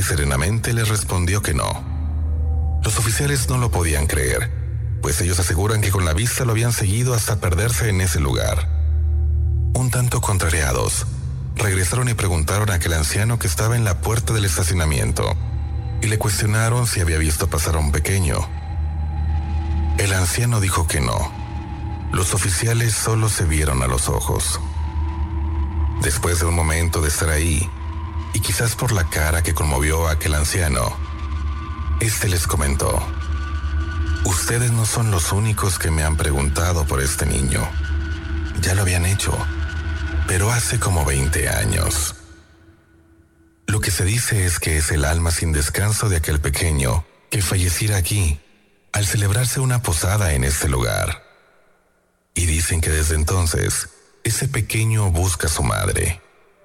serenamente les respondió que no. Los oficiales no lo podían creer, pues ellos aseguran que con la vista lo habían seguido hasta perderse en ese lugar. Un tanto contrariados, regresaron y preguntaron a aquel anciano que estaba en la puerta del estacionamiento y le cuestionaron si había visto pasar a un pequeño. El anciano dijo que no. Los oficiales solo se vieron a los ojos. Después de un momento de estar ahí, y quizás por la cara que conmovió a aquel anciano, este les comentó: ustedes no son los únicos que me han preguntado por este niño. Ya lo habían hecho, pero hace como 20 años. Lo que se dice es que es el alma sin descanso de aquel pequeño que falleciera aquí, al celebrarse una posada en este lugar. Y dicen que desde entonces, ese pequeño busca a su madre.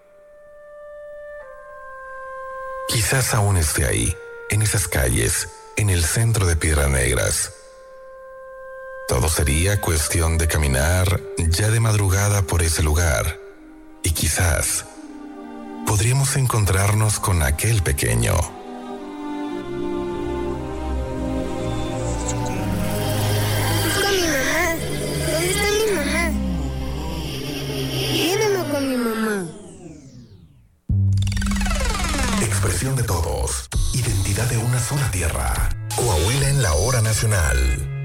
Quizás aún esté ahí, en esas calles, en el centro de Piedras Negras. Todo sería cuestión de caminar ya de madrugada por ese lugar, y quizás podríamos encontrarnos con aquel pequeño. Busco a mi mamá. ¿Dónde está mi mamá? Llévenme con mi mamá. Expresión de todos, identidad de una sola tierra. Coahuila en la hora nacional.